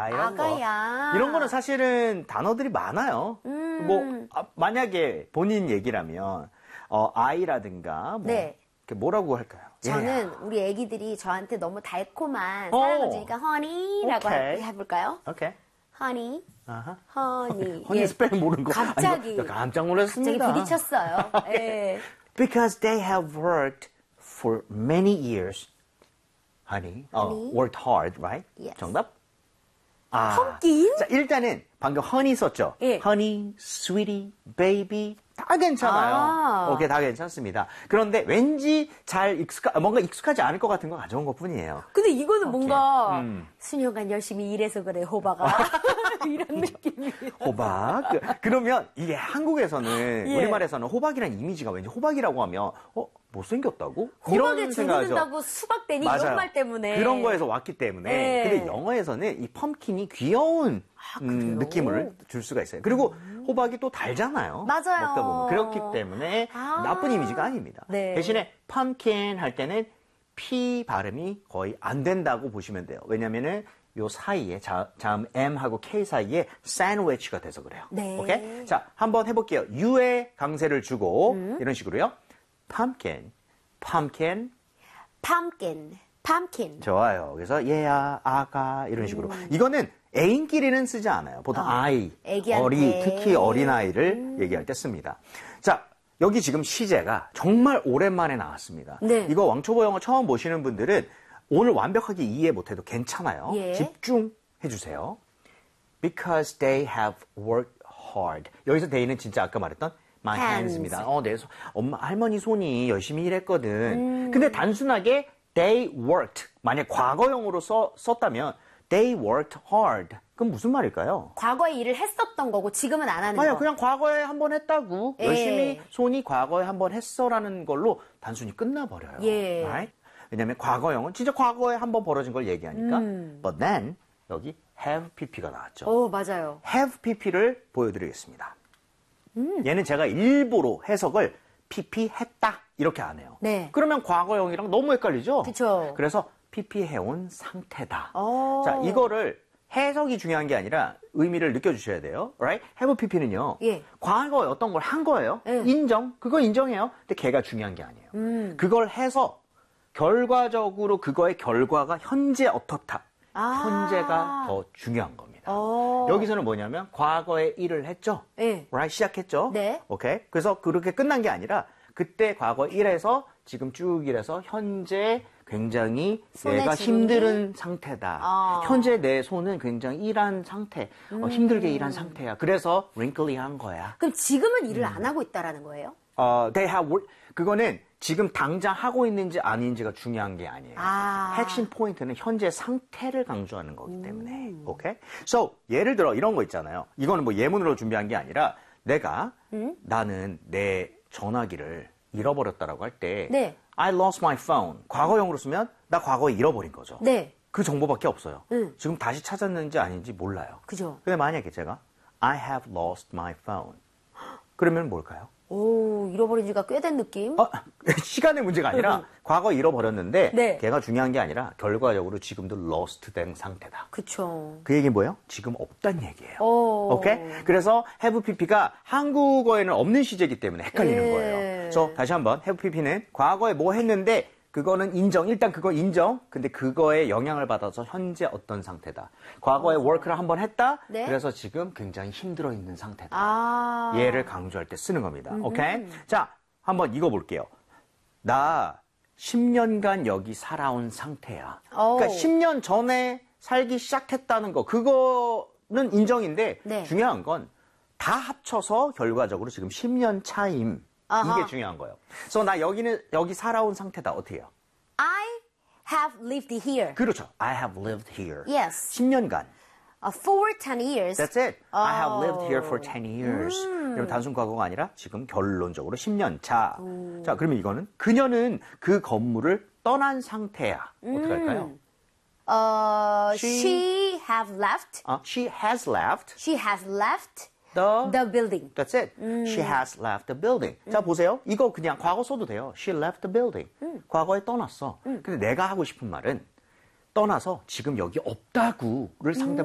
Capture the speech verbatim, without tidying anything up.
아가야 이런 아가야. 거. 이런 거는 사실은 단어들이 많아요. 음. 뭐 아, 만약에 본인 얘기라면 어, 아이라든가 뭐 네. 뭐라고 할까요? 저는 예. 우리 애기들이 저한테 너무 달콤한 오. 사랑을 주니까 honey라고 오케이. 해볼까요? 오케이. honey, 아하. honey. 허니 예. 스펠링 모르는 거. 갑자기. 아니, 깜짝 놀랐습니다. 갑자기 부딪혔어요. 예. Because they have worked for many years. Honey, 어, Honey. worked hard, right? Yes. 정답? 아, 펌킨? 자, 일단은 방금 honey 썼죠? 예. honey, sweetie, baby 다 괜찮아요. 아. 오케이, 다 괜찮습니다. 그런데 왠지 잘 익숙하, 뭔가 익숙하지 않을 것 같은 거 가져온 것 뿐이에요. 근데 이거는 뭔가 음. 수년간 열심히 일해서 그래 호바가 이런 느낌이. 호박. 그, 그러면 이게 한국에서는 예. 우리말에서는 호박이라는 이미지가 왠지 호박이라고 하면 어 못생겼다고? 호박에 이런 생각하죠. 주문다고 수박되니 맞아요. 이런 말 때문에. 그런 거에서 왔기 때문에. 네. 근데 영어에서는 이 펌킨이 귀여운 아, 음, 그래요? 느낌을 줄 수가 있어요. 그리고 호박이 또 달잖아요. 맞아요. 먹다 보면. 그렇기 때문에 아. 나쁜 이미지가 아닙니다. 네. 대신에 펌킨 할 때는 P 발음이 거의 안 된다고 보시면 돼요. 왜냐면은 요 사이에 자, 자음 M하고 K 사이에 샌드위치가 돼서 그래요. 네. 오케이? 자, 한번 해볼게요. U에 강세를 주고 음. 이런 식으로요. pumpkin, pumpkin. pumpkin, pumpkin. 좋아요. 그래서 얘야, 아가 이런 식으로. 이거는 애인끼리는 쓰지 않아요. 보통 어, 아이, 애기한테. 어리, 특히 어린아이를 얘기할 때 씁니다. 자, 여기 지금 시제가 정말 오랜만에 나왔습니다. 네. 이거 왕초보 영어 처음 보시는 분들은 오늘 완벽하게 이해 못해도 괜찮아요. 예. 집중해 주세요. Because they have worked hard. 여기서 they는 진짜 아까 말했던 my hands. hands입니다. 어, 내 손, 엄마, 할머니 손이 열심히 일했거든. 음. 근데 단순하게 they worked. 만약 과거형으로 써, 썼다면 they worked hard. 그럼 무슨 말일까요? 과거에 일을 했었던 거고 지금은 안 하는 아니요, 거. 그냥 과거에 한 번 했다고. 예. 열심히 손이 과거에 한 번 했어라는 걸로 단순히 끝나버려요. 예. Right? 왜냐면 과거형은 진짜 과거에 한 번 벌어진 걸 얘기하니까. 음. But then 여기 have pp가 나왔죠. 오, 맞아요. have pp를 보여드리겠습니다. 음. 얘는 제가 일부러 해석을 pp 했다 이렇게 안 해요. 네. 그러면 과거형이랑 너무 헷갈리죠? 그쵸. 그래서 pp 해온 상태다. 오. 자, 이거를 해석이 중요한 게 아니라 의미를 느껴주셔야 돼요. Right? have pp는요. 예. 과거에 어떤 걸 한 거예요. 예. 인정. 그거 인정해요. 근데 걔가 중요한 게 아니에요. 음. 그걸 해서 결과적으로 그거의 결과가 현재 어떻다. 아. 현재가 더 중요한 겁니다. 오. 여기서는 뭐냐면 과거에 일을 했죠. 예. right? 시작했죠. 네. 오케이. 그래서 그렇게 끝난 게 아니라 그때 과거 일에서 지금 쭉 일해서 현재 굉장히 손에 내가 쥐는 힘든 상태다. 아. 현재 내 손은 굉장히 일한 상태, 음. 어, 힘들게 일한 상태야. 그래서 wrinkly한 거야. 그럼 지금은 일을 음. 안 하고 있다라는 거예요? 어, they have work. 그거는 지금 당장 하고 있는지 아닌지가 중요한 게 아니에요. 아. 핵심 포인트는 현재 상태를 강조하는 거기 때문에. 오케이? So, 예를 들어 이런 거 있잖아요. 이거는 뭐 예문으로 준비한 게 아니라 내가 음? 나는 내 전화기를 잃어버렸다라고 할 때 네. I lost my phone. 과거형으로 쓰면 나 과거에 잃어버린 거죠. 네. 그 정보밖에 없어요. 음. 지금 다시 찾았는지 아닌지 몰라요. 그죠. 근데 만약에 제가 I have lost my phone. 그러면 뭘까요? 오, 잃어버린 지가 꽤 된 느낌? 어, 시간의 문제가 아니라 과거 잃어버렸는데 네. 걔가 중요한 게 아니라 결과적으로 지금도 lost 된 상태다. 그쵸. 그 얘기는 뭐예요? 지금 없단 얘기예요. 오. 오케이? 그래서 have pp가 한국어에는 없는 시제이기 때문에 헷갈리는 예. 거예요. 그래서 다시 한번 have pp는 과거에 뭐 했는데 그거는 인정. 일단 그거 인정. 근데 그거에 영향을 받아서 현재 어떤 상태다. 과거에 work를 한번 했다. 네. 그래서 지금 굉장히 힘들어 있는 상태다. 아. 얘를 강조할 때 쓰는 겁니다. 오케이? 자, 한번 이거 볼게요. 나 십 년간 여기 살아온 상태야. 오. 그러니까 십 년 전에 살기 시작했다는 거, 그거는 인정인데 네. 중요한 건 다 합쳐서 결과적으로 지금 십 년 차임. 아하. 이게 중요한 거예요. 그래서 나 여기는 여기 살아온 상태다. 어떻게 해요? I have lived here. 그렇죠. I have lived here. Yes. 십 년간. Uh, for ten years. That's it. I have lived here for 어. ten years. 음. 그럼 단순 과거가 아니라 지금 결론적으로 십 년 차. 자, 그러면 이거는 그녀는 그 건물을 떠난 상태야. 어떻게 할까요? Uh, She- she have left. 아, she has left She has left the the building. That's it. She has left the building. 자, 보세요. 이거 그냥 과거 써도 돼요. She left the building. 과거에 떠났어. 근데 내가 하고 싶은 말은 떠나서 지금 여기 없다구를 상대